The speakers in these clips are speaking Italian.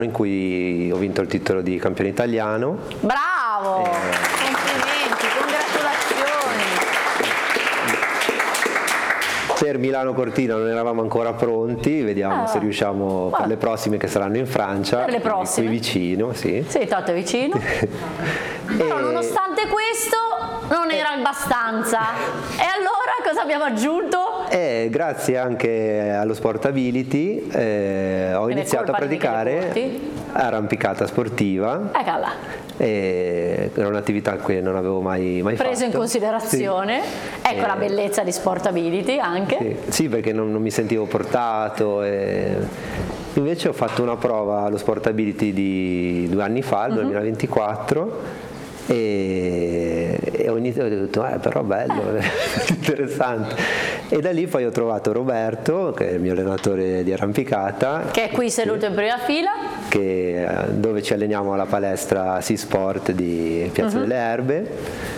in cui ho vinto il titolo di campione italiano. Bravo! Complimenti, congratulazioni! Per Milano Cortina non eravamo ancora pronti, vediamo se riusciamo per le prossime che saranno in Francia. Per le prossime. Qui vicino, sì. Sì, tanto è vicino. Però nonostante questo non era abbastanza. E allora cosa abbiamo aggiunto? Grazie anche allo Sportability ho iniziato a praticare arrampicata sportiva. Eccola. Era un'attività che non avevo mai Preso fatto. in considerazione. Sì. Ecco la bellezza di Sportability anche. Sì, perché non mi sentivo portato. Invece ho fatto una prova allo Sportability di 2 anni fa, il 2024. E ho detto però bello, interessante, e da lì poi ho trovato Roberto, che è il mio allenatore di arrampicata, che è qui seduto in prima fila, dove ci alleniamo alla palestra Sea Sport di Piazza delle Erbe.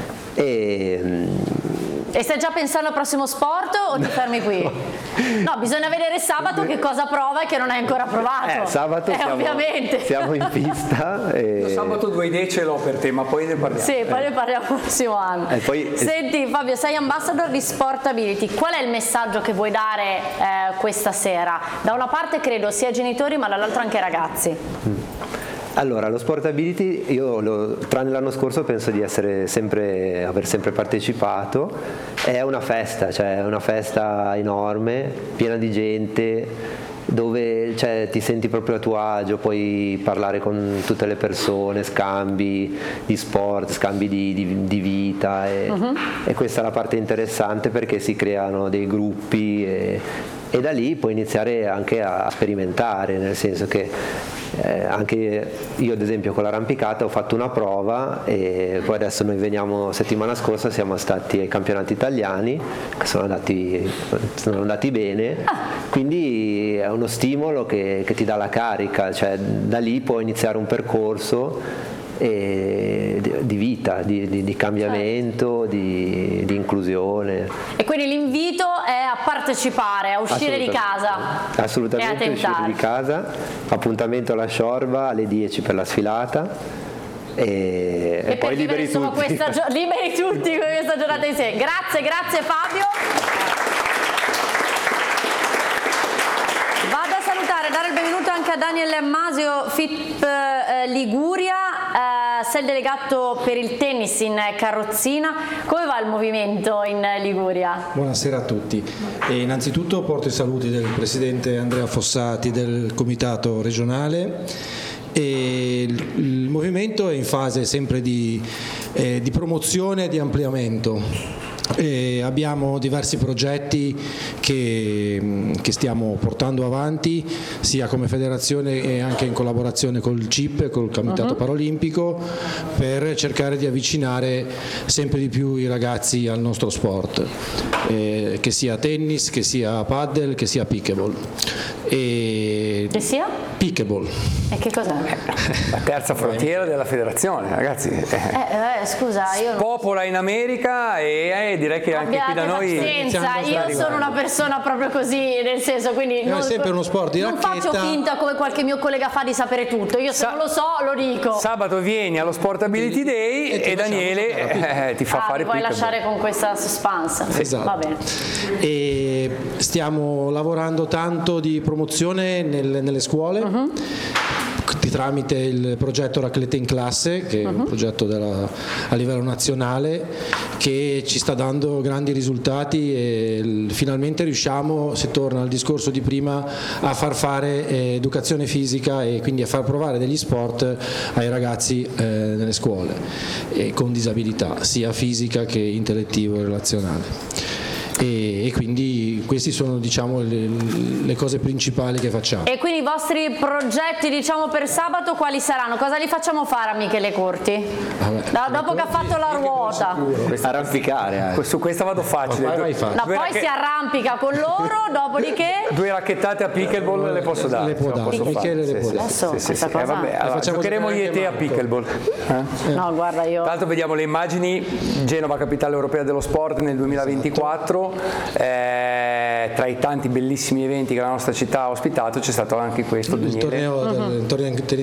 E stai già pensando al prossimo sport o ti fermi qui? No, bisogna vedere sabato che cosa prova e che non hai ancora provato. Sabato siamo in pista. Sabato 2 idee ce l'ho per te, ma poi ne parliamo. Sì, poi ne parliamo il prossimo anno. Senti Fabio, sei ambassador di Sportability. Qual è il messaggio che vuoi dare questa sera? Da una parte credo sia ai genitori, ma dall'altra anche ai ragazzi. Allora, lo Sportability, io tranne l'anno scorso penso di aver sempre partecipato. È una festa, cioè è una festa enorme, piena di gente, dove ti senti proprio a tuo agio, puoi parlare con tutte le persone, scambi di sport, scambi di vita e questa è la parte interessante, perché si creano dei gruppi e da lì puoi iniziare anche a sperimentare, nel senso che anche io ad esempio con l'arrampicata ho fatto una prova e poi adesso noi veniamo, settimana scorsa siamo stati ai campionati italiani che sono andati bene, quindi è uno stimolo che ti dà la carica, cioè da lì puoi iniziare un percorso di vita, di cambiamento, di inclusione. E quindi l'invito è a partecipare, a uscire di casa. Assolutamente, uscire di casa. Appuntamento alla Sciorba alle 10 per la sfilata. E poi liberi tutti. Liberi tutti con questa giornata insieme. Grazie Fabio. Vado a salutare, dare il benvenuto anche a Daniel Masio, FIP Liguria, sei il delegato per il tennis in carrozzina. Come va il movimento in Liguria? Buonasera a tutti. Innanzitutto porto i saluti del presidente Andrea Fossati del comitato regionale. Il movimento è in fase sempre di promozione e di ampliamento. Abbiamo diversi progetti che stiamo portando avanti sia come federazione e anche in collaborazione col CIP, col Comitato Paralimpico, per cercare di avvicinare sempre di più i ragazzi al nostro sport, che sia tennis, che sia paddle, che sia pickleball. Che sia? Pickleball. E che cos'è? La terza frontiera della federazione, ragazzi. Scusa, io popola in America e direi che anche qui da noi pazienza, io sono una persona proprio così, nel senso, quindi è sempre uno sport di non racchetta. faccio finta come qualche mio collega fa di sapere tutto, io se non lo so lo dico. Sabato vieni allo Sportability Day e Daniele ti fa fare puoi pickleball. lasciare con questa suspense. Esatto. Va bene. E stiamo lavorando tanto di promozione nelle scuole, tramite il progetto Raclette in Classe, che è un progetto a livello nazionale che ci sta dando grandi risultati e finalmente riusciamo, se torna al discorso di prima, a far fare educazione fisica e quindi a far provare degli sport ai ragazzi nelle scuole con disabilità sia fisica che intellettivo e relazionale. E quindi queste sono, diciamo, le cose principali che facciamo. E quindi i vostri progetti, diciamo, per sabato quali saranno? Cosa li facciamo fare a Michele Corti? Dopo che ha fatto la ruota. Arrampicare. Su questa vado facile. Poi si arrampica con loro, dopodiché 2 racchettate a pickleball le posso dare. Le può dare. Michele le può dare. Adesso giocheremo io e te a pickleball. No, guarda, io. Tra l'altro vediamo le immagini, Genova capitale europea dello sport nel 2024. passato, tra i tanti bellissimi eventi che la nostra città ha ospitato, c'è stato anche questo, il Daniele. torneo